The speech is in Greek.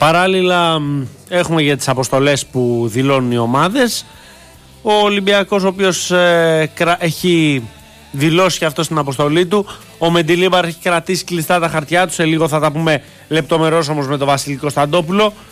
Παράλληλα έχουμε για τις αποστολές που δηλώνουν οι ομάδες. Ο Ολυμπιακός, ο οποίος έχει δηλώσει και αυτό στην αποστολή του. Ο Μεντιλίμπαρ έχει κρατήσει κλειστά τα χαρτιά του. Σε λίγο θα τα πούμε λεπτομερώς όμως με τον Βασίλη Κωνσταντόπουλο.